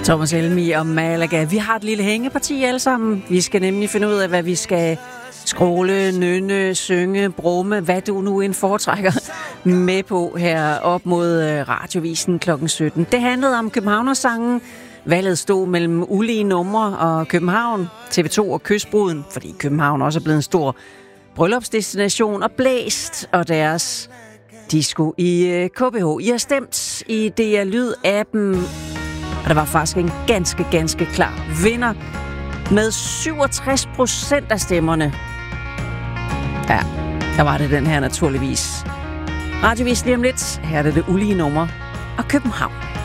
Thomas Helmig og Malaga. Vi har et lille hængeparti alle sammen. Vi skal nemlig finde ud af, hvad vi skal skråle, nynne, synge, brumme, hvad du nu end foretrækker med på her op mod Radiovisen kl. 17. Det handlede om Københavnersangen. Valget stod mellem ulige numre og København, TV2 og Kystbruden, fordi København også er blevet en stor bryllupsdestination, og Blæst og deres disco i KBH. I har stemt i DR Lyd-appen, og der var faktisk en ganske klar vinder med 67% af stemmerne. Ja, der var det den her naturligvis. Radiovisen lige om lidt. Her er det ulige nummer og København.